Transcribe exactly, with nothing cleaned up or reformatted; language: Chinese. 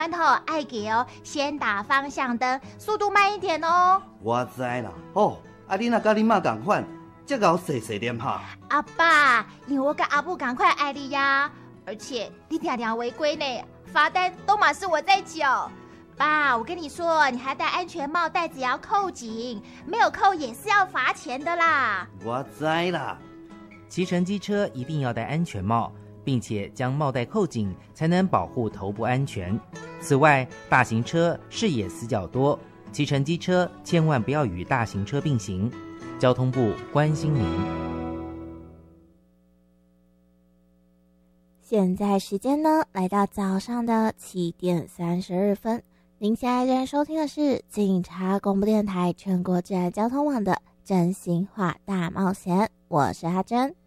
头爱给哦，先打方向灯，速度慢一点哦。 我知啦，哦，啊你若甲你妈同款，才甲我细细念哈。 阿爸，因为我跟阿布赶快爱你呀，而且你常常违规呢，罚单都嘛是我在缴。爸，我跟你说，你还戴安全帽，带子也要扣紧，没有扣也是要罚钱的啦。 我知啦。 骑乘机车一定要戴安全帽，并且将帽带扣紧，才能保护头部安全。此外，大型车视野死角多，骑乘机车千万不要与大型车并行。交通部关心您。 现在时间呢，来到早上的七点三十二分。您现在正收听的是警察广播电台全国治安交通网的真心话大冒险，我是阿珍。